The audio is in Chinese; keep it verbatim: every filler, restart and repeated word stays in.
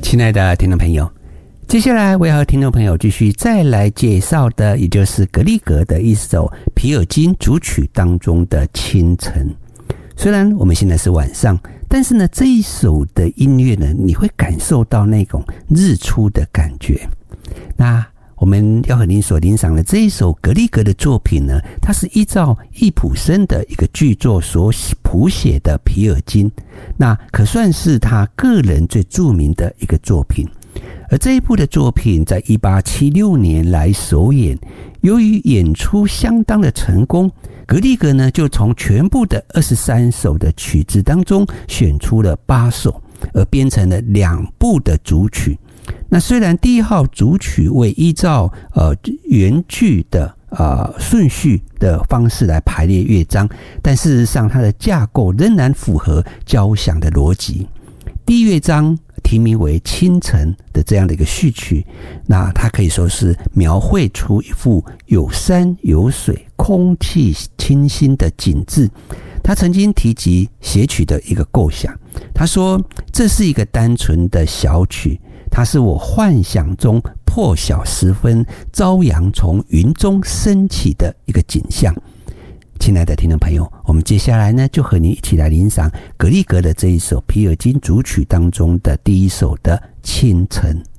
亲爱的听众朋友，接下来我要和听众朋友继续再来介绍的，也就是格里格的一首皮尔金组曲当中的清晨。虽然我们现在是晚上，但是呢，这一首的音乐呢，你会感受到那种日出的感觉。那我们要和您所欣赏的这一首格里格的作品呢，它是依照易卜生的一个剧作所谱写的皮尔金，那可算是他个人最著名的一个作品。而这一部的作品在一八七六年来首演，由于演出相当的成功，格里格呢就从全部的二十三首的曲子当中选出了八首，而编成了两部的组曲。那虽然第一号组曲为依照呃原剧的呃顺序的方式来排列乐章，但事实上它的架构仍然符合交响的逻辑。第一乐章题名为清晨的这样的一个序曲，那它可以说是描绘出一幅有山有水空气清新的景致。他曾经提及写曲的一个构想，他说这是一个单纯的小曲，它是我幻想中破晓时分朝阳从云中升起的一个景象。亲爱的听众朋友，我们接下来呢就和你一起来欣赏格里格的这一首皮尔金组曲当中的第一首的清晨。